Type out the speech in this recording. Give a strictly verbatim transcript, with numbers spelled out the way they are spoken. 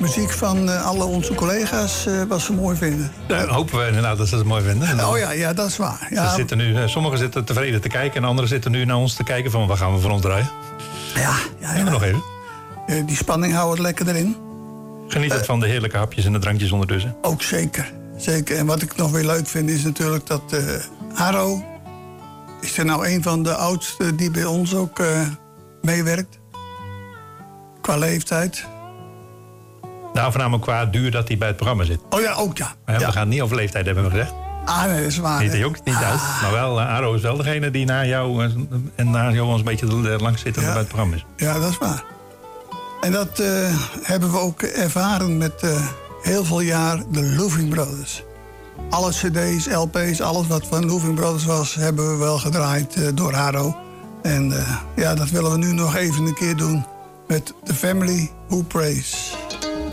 muziek van uh, alle onze collega's uh, wat ze mooi vinden. Ja, hopen we inderdaad dat ze het mooi vinden. En, oh ja, ja, dat is waar. Ja. Ze zitten nu, sommigen zitten tevreden te kijken en anderen zitten nu naar ons te kijken van wat gaan we voor ons draaien. Ja, ja, ja. Neem nog even. Uh, die spanning houdt het lekker erin. Geniet het uh, van de heerlijke hapjes en de drankjes ondertussen. Ook zeker. Zeker. En wat ik nog weer leuk vind is natuurlijk dat uh, Aro is er nou een van de oudste die bij ons ook uh, meewerkt. Qua leeftijd. Nou, voornamelijk qua duur dat hij bij het programma zit. Oh ja, ook ja. Maar ja, ja. We gaan het niet over leeftijd, hebben we gezegd. Ah, nee, dat is waar. Niet de jong, niet ah. oud. Maar wel, uh, Aro is wel degene die na jou uh, en na jou ons een beetje langs zit en ja. bij het programma is. Ja, dat is waar. En dat uh, hebben we ook ervaren met uh, heel veel jaar de Louving Brothers. Alle cd's, L P's, alles wat van Louving Brothers was, hebben we wel gedraaid uh, door Aro. En uh, ja, dat willen we nu nog even een keer doen met The Family Who Prays.